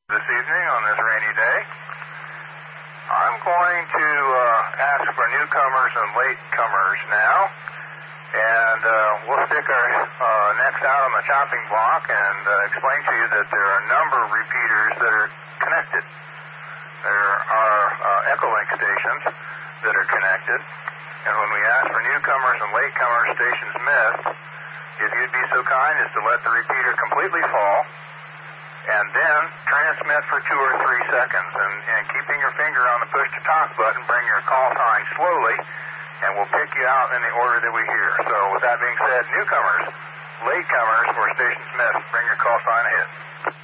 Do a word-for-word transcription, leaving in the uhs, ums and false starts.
This evening on this rainy day, I'm going to uh, ask for newcomers and latecomers now, and uh, we'll stick our uh, necks out on the chopping block and uh, explain to you that there are a number of repeaters that are connected. There are uh, Echolink stations that are connected, and when we ask for newcomers and latecomers stations missed, if you'd be so kind as to let the repeater completely fall, and then transmit for two or three seconds, and, and keeping your finger on the push-to-talk button, bring your call sign slowly, and we'll pick you out in the order that we hear. So with that being said, newcomers, latecomers, or stations missed, bring your call sign ahead.